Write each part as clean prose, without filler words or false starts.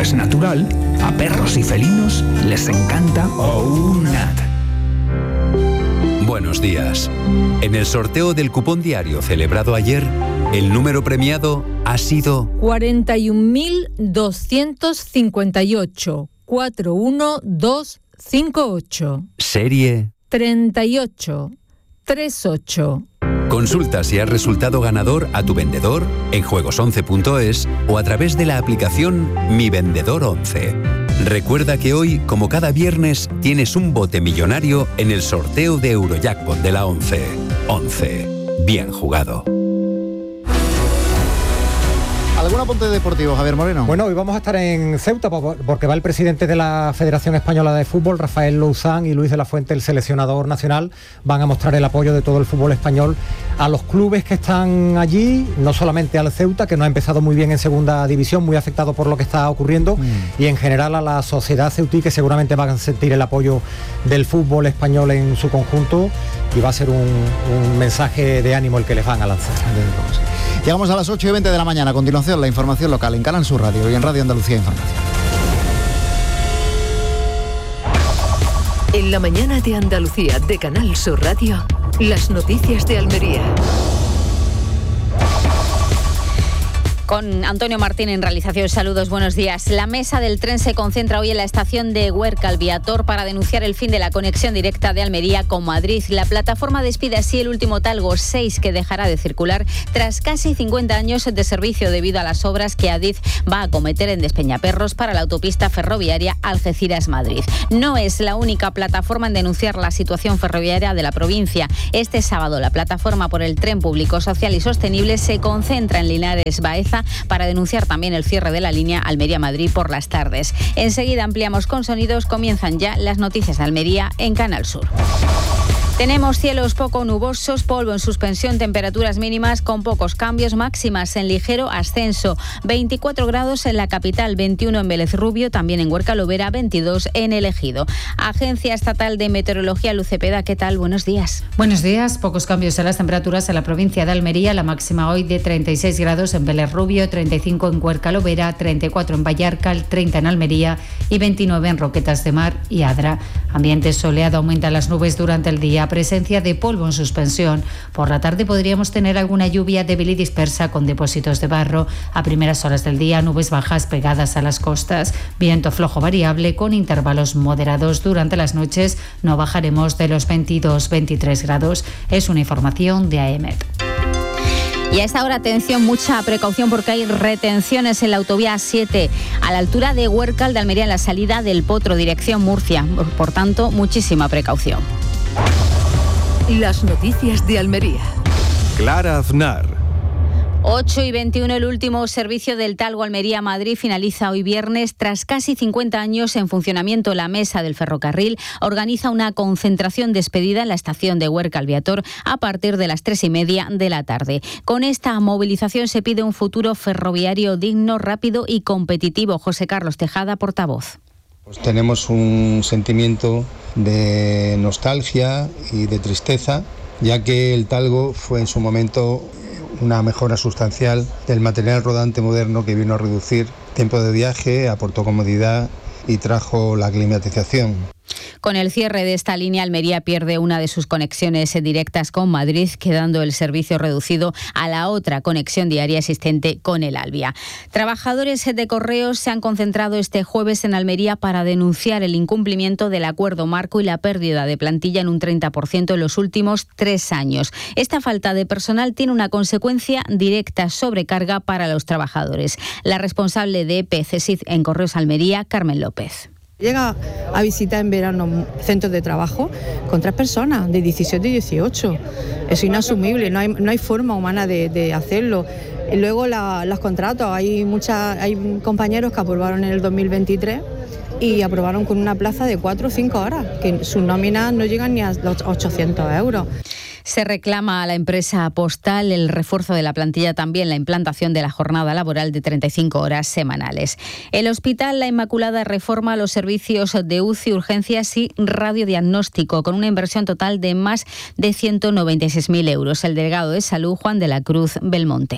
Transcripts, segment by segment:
es natural, a perros y felinos les encanta OUNAT. Buenos días. En el sorteo del cupón diario celebrado ayer, el número premiado ha sido 41.258 41258. Serie 3838. Consulta si has resultado ganador a tu vendedor en juegos11.es o a través de la aplicación Mi Vendedor 11. Recuerda que hoy, como cada viernes, tienes un bote millonario en el sorteo de Eurojackpot de la 11. 11. Bien jugado. ¿Algún apunte deportivo, Javier Moreno? Bueno, hoy vamos a estar en Ceuta porque va el presidente de la Federación Española de Fútbol, Rafael Louzán, y Luis de la Fuente, el seleccionador nacional, van a mostrar el apoyo de todo el fútbol español a los clubes que están allí, no solamente al Ceuta, que no ha empezado muy bien en segunda división, muy afectado por lo que está ocurriendo, y en general a la sociedad ceutí, que seguramente van a sentir el apoyo del fútbol español en su conjunto, y va a ser un mensaje de ánimo el que les van a lanzar. Llegamos a las 8:20 de la mañana. A continuación, la información local en Canal Sur Radio y en Radio Andalucía Información. En la mañana de Andalucía de Canal Sur Radio, las noticias de Almería. Con Antonio Martín en realización. Saludos, buenos días. La mesa del tren se concentra hoy en la estación de Huércal Viator para denunciar el fin de la conexión directa de Almería con Madrid. La plataforma despide así el último Talgo 6 que dejará de circular tras casi 50 años de servicio debido a las obras que Adif va a acometer en Despeñaperros para la autopista ferroviaria Algeciras-Madrid. No es la única plataforma en denunciar la situación ferroviaria de la provincia. Este sábado la plataforma por el tren público, social y sostenible se concentra en Linares Baeza para denunciar también el cierre de la línea Almería-Madrid por las tardes. Enseguida ampliamos con sonidos, comienzan ya las noticias de Almería en Canal Sur. Tenemos cielos poco nubosos, polvo en suspensión, temperaturas mínimas con pocos cambios, máximas en ligero ascenso. 24 grados en la capital, 21 en Vélez Rubio, también en Huerca Lovera, 22 en El Ejido. Agencia Estatal de Meteorología, Luz Cepeda, ¿qué tal? Buenos días. Buenos días, pocos cambios en las temperaturas en la provincia de Almería, la máxima hoy de 36 grados en Vélez Rubio, 35 en Huerca Lovera, 34 en Vallarcal, 30 en Almería y 29 en Roquetas de Mar y Adra. Ambiente soleado, aumentan las nubes durante el día. Presencia de polvo en suspensión. Por la tarde podríamos tener alguna lluvia débil y dispersa con depósitos de barro. A primeras horas del día, nubes bajas pegadas a las costas. Viento flojo variable con intervalos moderados. Durante las noches no bajaremos de los 22-23 grados. Es una información de AEMET. Y a esta hora, atención, mucha precaución porque hay retenciones en la autovía A7 a la altura de Huércal de Almería en la salida del Potro, dirección Murcia. Por tanto, muchísima precaución. Las noticias de Almería. Clara Aznar. 8:21, el último servicio del Talgo Almería-Madrid finaliza hoy viernes. Tras casi 50 años en funcionamiento, la Mesa del Ferrocarril organiza una concentración despedida en la estación de Huércal Viator a partir de las 3:30 de la tarde. Con esta movilización se pide un futuro ferroviario digno, rápido y competitivo. José Carlos Tejada, portavoz. Pues tenemos un sentimiento de nostalgia y de tristeza, ya que el Talgo fue en su momento una mejora sustancial del material rodante moderno que vino a reducir tiempo de viaje, aportó comodidad y trajo la climatización. Con el cierre de esta línea, Almería pierde una de sus conexiones directas con Madrid, quedando el servicio reducido a la otra conexión diaria existente con el Albia. Trabajadores de Correos se han concentrado este jueves en Almería para denunciar el incumplimiento del acuerdo marco y la pérdida de plantilla en un 30% en los últimos 3 años. Esta falta de personal tiene una consecuencia directa: sobrecarga para los trabajadores. La responsable de EPCSID en Correos Almería, Carmen López. Llega a visitar en verano centros de trabajo con 3 personas de 17 y 18. Es inasumible, no hay forma humana de hacerlo. Y luego los contratos, hay compañeros que aprobaron en el 2023 y aprobaron con una plaza de 4 o 5 horas, que sus nóminas no llegan ni a los 800 euros. Se reclama a la empresa postal el refuerzo de la plantilla, también la implantación de la jornada laboral de 35 horas semanales. El Hospital La Inmaculada reforma los servicios de UCI, urgencias y radiodiagnóstico con una inversión total de más de 196.000 euros. El delegado de Salud, Juan de la Cruz Belmonte.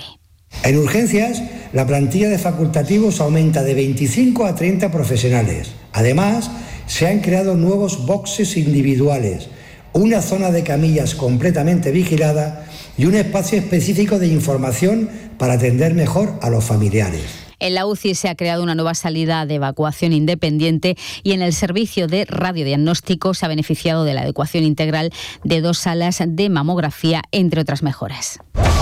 En urgencias, la plantilla de facultativos aumenta de 25 a 30 profesionales. Además, se han creado nuevos boxes individuales, una zona de camillas completamente vigilada y un espacio específico de información para atender mejor a los familiares. En la UCI se ha creado una nueva salida de evacuación independiente y en el servicio de radiodiagnóstico se ha beneficiado de la adecuación integral de 2 salas de mamografía, entre otras mejoras.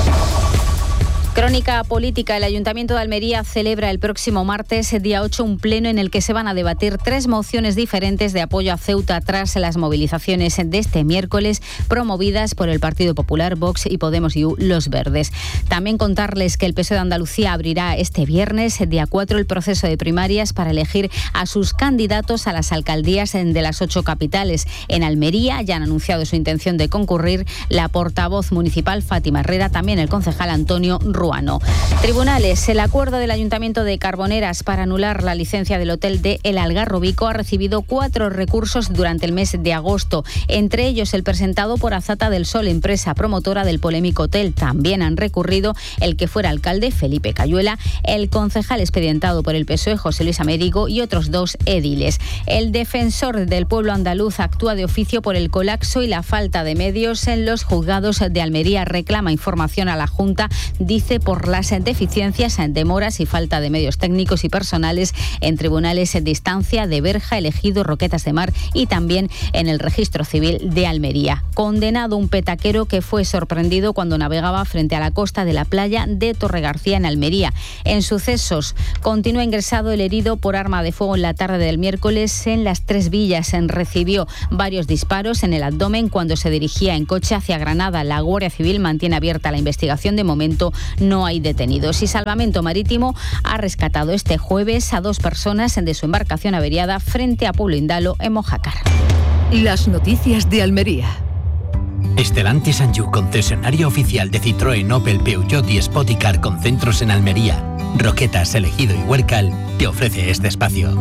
Crónica política. El Ayuntamiento de Almería celebra el próximo martes, día 8, un pleno en el que se van a debatir 3 mociones diferentes de apoyo a Ceuta tras las movilizaciones de este miércoles promovidas por el Partido Popular, Vox y Podemos y Los Verdes. También contarles que el PSOE de Andalucía abrirá este viernes, día 4, el proceso de primarias para elegir a sus candidatos a las alcaldías de las 8 capitales. En Almería ya han anunciado su intención de concurrir la portavoz municipal Fátima Herrera, también el concejal Antonio Ruano. Tribunales. El acuerdo del Ayuntamiento de Carboneras para anular la licencia del hotel de El Algarrobico ha recibido 4 recursos durante el mes de agosto, entre ellos el presentado por Azata del Sol, empresa promotora del polémico hotel. También han recurrido el que fuera alcalde, Felipe Cayuela, el concejal expedientado por el PSOE, José Luis Américo, y otros 2 ediles. El defensor del pueblo andaluz actúa de oficio por el colapso y la falta de medios en los juzgados de Almería. Reclama información a la Junta, dice, por las deficiencias, demoras y falta de medios técnicos y personales en tribunales de instancia de Berja, Ejido, Roquetas de Mar y también en el Registro Civil de Almería. Condenado un petaquero que fue sorprendido cuando navegaba frente a la costa de la playa de Torregarcía en Almería. En sucesos, continúa ingresado el herido por arma de fuego en la tarde del miércoles en Las Tres Villas. Recibió varios disparos en el abdomen cuando se dirigía en coche hacia Granada. La Guardia Civil mantiene abierta la investigación. De momento no hay detenidos. Y Salvamento Marítimo ha rescatado este jueves a 2 personas de su embarcación averiada frente a Pueblo Indalo, en Mojácar. Las noticias de Almería. Stellantis Sanyu, concesionario oficial de Citroën, Opel, Peugeot y Spoticar con centros en Almería, Roquetas, Ejido y Huércal, te ofrece este espacio.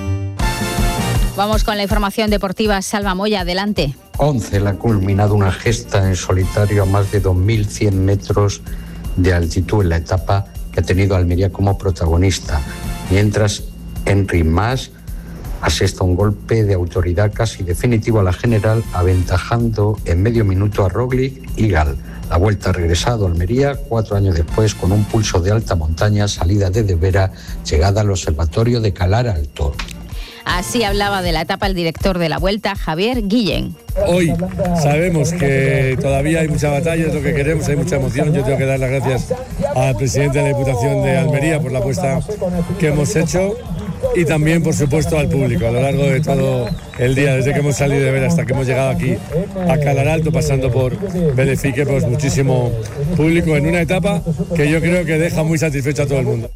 Vamos con la información deportiva. Salva Moya, adelante. 11 ha culminado una gesta en solitario a más de 2.100 metros de altitud en la etapa que ha tenido Almería como protagonista, mientras Henry Mas asesta un golpe de autoridad casi definitivo a la general, aventajando en medio minuto a Roglic y Gal. La Vuelta ha regresado a Almería 4 años después con un pulso de alta montaña, salida de Vera, llegada al observatorio de Calar Alto. Así hablaba de la etapa el director de la Vuelta, Javier Guillén. Hoy sabemos que todavía hay mucha batalla, es lo que queremos, hay mucha emoción. Yo tengo que dar las gracias al presidente de la Diputación de Almería por la apuesta que hemos hecho y también, por supuesto, al público a lo largo de todo el día, desde que hemos salido de Vera hasta que hemos llegado aquí a Calar Alto, pasando por Belefique, pues muchísimo público en una etapa que yo creo que deja muy satisfecho a todo el mundo.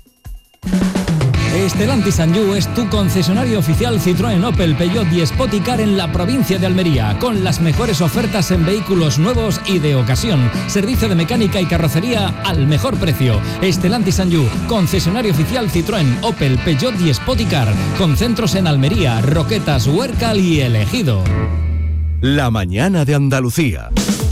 Stellantis Sanyu es tu concesionario oficial Citroën, Opel, Peugeot y Spoticar en la provincia de Almería, con las mejores ofertas en vehículos nuevos y de ocasión. Servicio de mecánica y carrocería al mejor precio. Stellantis Sanyu, concesionario oficial Citroën, Opel, Peugeot y Spoticar, con centros en Almería, Roquetas, Huércal y El Ejido. La mañana de Andalucía.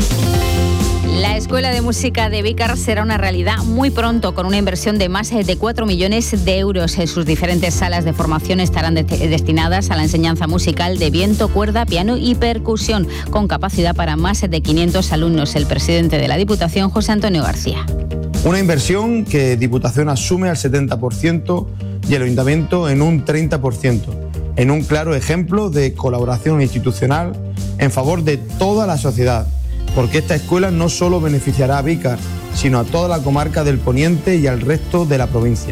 La Escuela de Música de Vícar será una realidad muy pronto, con una inversión de más de 4 millones de euros. Sus diferentes salas de formación estarán destinadas a la enseñanza musical de viento, cuerda, piano y percusión, con capacidad para más de 500 alumnos. El presidente de la Diputación, José Antonio García. Una inversión que Diputación asume al 70% y el Ayuntamiento en un 30%, en un claro ejemplo de colaboración institucional en favor de toda la sociedad. Porque esta escuela no solo beneficiará a Vícar, sino a toda la comarca del Poniente y al resto de la provincia.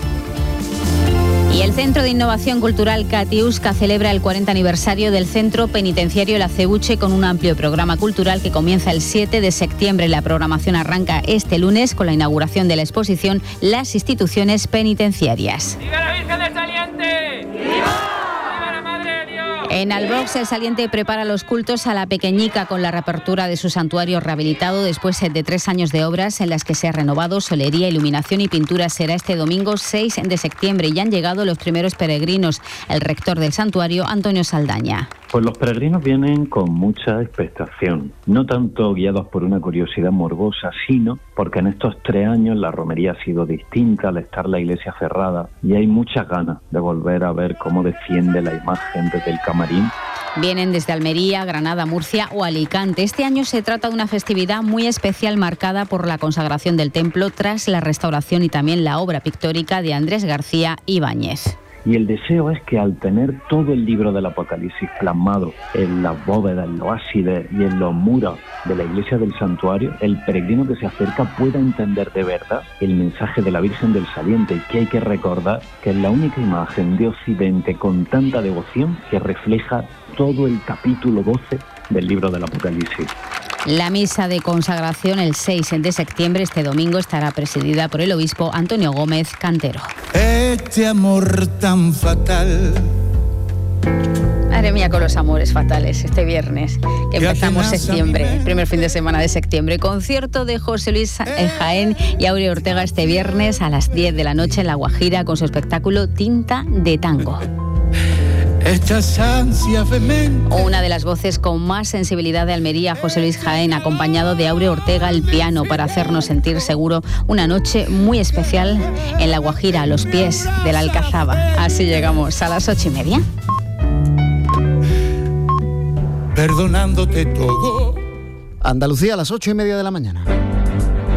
Y el Centro de Innovación Cultural Catiusca celebra el 40 aniversario del Centro Penitenciario La Ceuche con un amplio programa cultural que comienza el 7 de septiembre. La programación arranca este lunes con la inauguración de la exposición Las instituciones penitenciarias. ¡Viva la Virgen del Saliente! ¡Viva! En Albox, el Saliente prepara los cultos a la Pequeñica con la reapertura de su santuario rehabilitado después de 3 años de obras en las que se ha renovado solería, iluminación y pintura. Será este domingo 6 de septiembre y han llegado los primeros peregrinos. El rector del santuario, Antonio Saldaña. Pues los peregrinos vienen con mucha expectación, no tanto guiados por una curiosidad morbosa, sino porque en estos 3 años la romería ha sido distinta al estar la iglesia cerrada y hay muchas ganas de volver a ver cómo desciende la imagen desde el camarín. Vienen desde Almería, Granada, Murcia o Alicante. Este año se trata de una festividad muy especial marcada por la consagración del templo tras la restauración y también la obra pictórica de Andrés García Ibáñez. Y el deseo es que al tener todo el libro del Apocalipsis plasmado en las bóvedas, en los ábsides y en los muros de la iglesia del santuario, el peregrino que se acerca pueda entender de verdad el mensaje de la Virgen del Saliente, y que hay que recordar que es la única imagen de Occidente con tanta devoción que refleja todo el capítulo 12 del libro del Apocalipsis. La misa de consagración el 6 de septiembre, este domingo, estará presidida por el obispo Antonio Gómez Cantero. Este amor tan fatal. Madre mía, con los amores fatales este viernes, que empezamos septiembre, el primer fin de semana de septiembre. Concierto de José Luis Jaén y Áureo Ortega este viernes a las 10 de la noche en La Guajira con su espectáculo Tinta de Tango. Una de las voces con más sensibilidad de Almería, José Luis Jaén, acompañado de Áureo Ortega al piano, para hacernos sentir seguro una noche muy especial en La Guajira, a los pies de la Alcazaba. Así llegamos a las 8:30. Perdonándote todo. Andalucía a las 8:30 de la mañana.